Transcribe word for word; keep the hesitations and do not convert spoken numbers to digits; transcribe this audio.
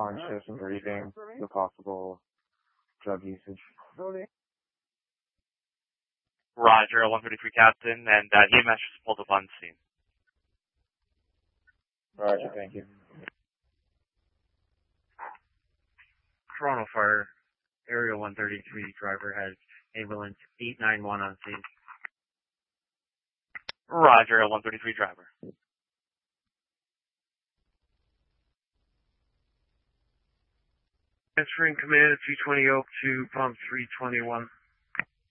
conscious and breathing the possible drug usage. Roger, one thirty-three Captain, and uh, E M S just pulled up on scene. Roger, thank you. Toronto Fire, Area one thirty-three, driver has ambulance eight nine one on scene. Roger, one thirty-three driver. Transferring command at two twenty Oak to pump three twenty-one.